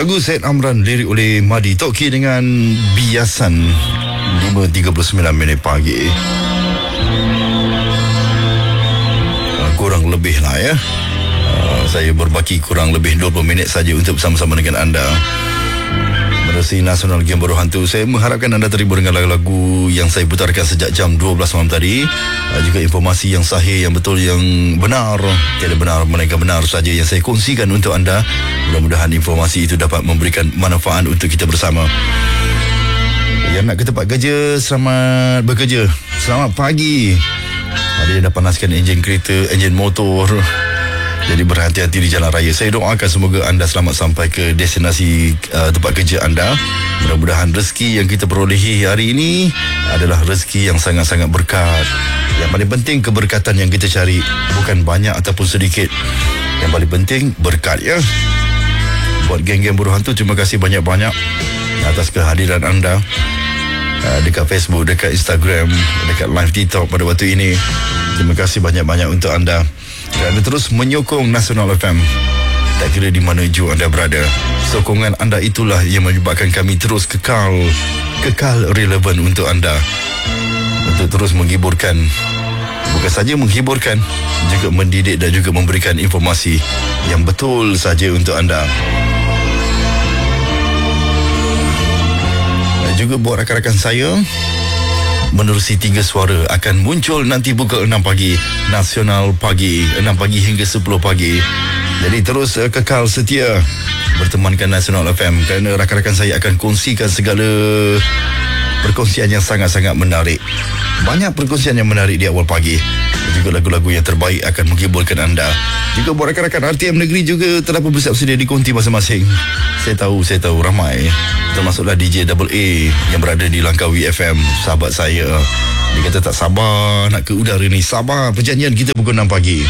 Lagu Syed Amran, lirik oleh Madi Toki dengan Biasan. 5.39 pagi. Kurang lebih lah ya. Saya berbaki kurang lebih 20 minit saja untuk bersama-sama dengan anda menerusi Nasional Game Baru Hantu. Saya mengharapkan anda terhibur dengan lagu-lagu yang saya putarkan sejak jam 12 malam tadi. Juga informasi yang sahih, yang betul, yang benar. Tiada benar, melainkan benar saja yang saya kongsikan untuk anda. Mudah-mudahan informasi itu dapat memberikan manfaat untuk kita bersama. Yang nak ke tempat kerja, selamat bekerja. Selamat pagi. Ada yang dah panaskan enjin kereta, enjin motor. Jadi berhati-hati di jalan raya. Saya doakan semoga anda selamat sampai ke destinasi tempat kerja anda. Mudah-mudahan rezeki yang kita perolehi hari ini adalah rezeki yang sangat-sangat berkat. Yang paling penting keberkatan yang kita cari, bukan banyak ataupun sedikit. Yang paling penting berkat ya. Buat geng-geng Buruh Hantu, terima kasih banyak-banyak atas kehadiran anda dekat Facebook, dekat Instagram, dekat live TikTok pada waktu ini. Terima kasih banyak-banyak untuk anda. Anda terus menyokong Nasional FM. Tak kira di mana jua anda berada. Sokongan anda itulah yang menyebabkan kami terus kekal relevan untuk anda. Untuk terus menghiburkan. Bukan saja menghiburkan, juga mendidik dan juga memberikan informasi yang betul saja untuk anda. Dan juga buat rakan-rakan saya, menerusi 3 suara akan muncul nanti pukul 6 pagi. Nasional pagi, 6 pagi hingga 10 pagi. Jadi terus kekal setia bertemankan Nasional FM, kerana rakan-rakan saya akan kongsikan segala perkongsian yang sangat-sangat menarik. Banyak perkongsian yang menarik di awal pagi. Dan juga lagu-lagu yang terbaik akan menghiburkan anda. Juga buat rakan-rakan RTM Negeri juga telah pun bersiap sedia di konti masing-masing. Saya tahu ramai. Termasuklah DJ Double A yang berada di Langkawi FM, sahabat saya. Dia kata tak sabar nak ke udara ni. Sabar, perjanjian kita pukul 6 pagi.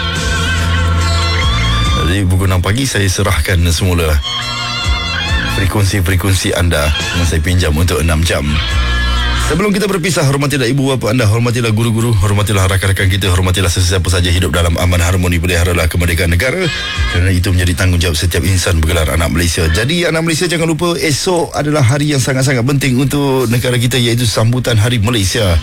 Jadi pukul 6 pagi saya serahkan semula frekuensi anda yang saya pinjam untuk 6 jam. Sebelum kita berpisah, hormatilah ibu bapa anda, hormatilah guru-guru, hormatilah rakan-rakan kita, hormatilah sesiapa saja hidup dalam aman, harmoni, peliharalah kemerdekaan negara, kerana itu menjadi tanggungjawab setiap insan bergelar anak Malaysia. Jadi anak Malaysia, jangan lupa esok adalah hari yang sangat-sangat penting untuk negara kita, iaitu sambutan Hari Malaysia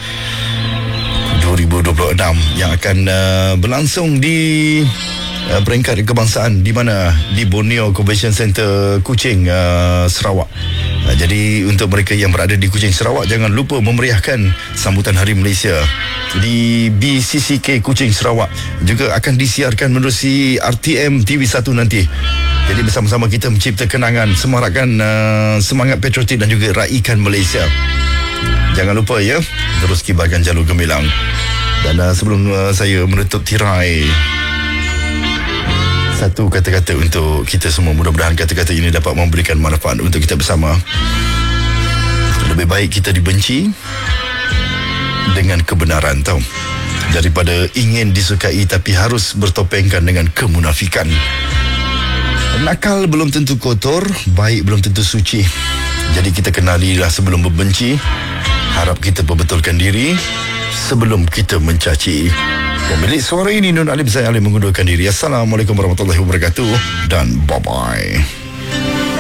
2026 yang akan berlangsung di peringkat kebangsaan di mana? Di Borneo Convention Center Kuching, Sarawak. Jadi untuk mereka yang berada di Kuching, Sarawak, jangan lupa memeriahkan sambutan Hari Malaysia di BCCK Kuching, Sarawak. Juga akan disiarkan menerusi RTM TV1 nanti. Jadi bersama-sama kita mencipta kenangan, semarakkan semangat patriotik dan juga raikan Malaysia. Jangan lupa ya, terus kibarkan jalur gemilang. Dan sebelum saya menutup tirai, satu kata-kata untuk kita semua. Mudah-mudahan kata-kata ini dapat memberikan manfaat untuk kita bersama. Lebih baik kita dibenci dengan kebenaran, tahu, daripada ingin disukai tapi harus bertopengkan dengan kemunafikan. Nakal belum tentu kotor, baik belum tentu suci. Jadi kita kenalilah sebelum membenci. Harap kita perbetulkan diri sebelum kita mencaci. Pemilik suara ini Nun Alim, saya Alim, mengundurkan diri. Assalamualaikum warahmatullahi wabarakatuh dan bye-bye.